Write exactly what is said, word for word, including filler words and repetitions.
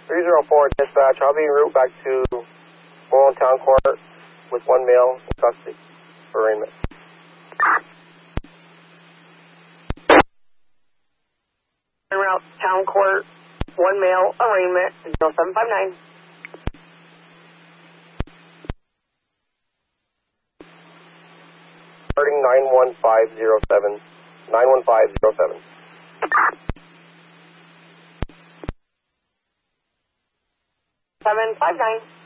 three zero four, dispatch. I'll be en route back to Moreland Town Court with one male in custody for arraignment. En route, Town Court, one male, arraignment, zero seven five nine. Starting nine one five zero seven. nine one five zero seven. seven five nine.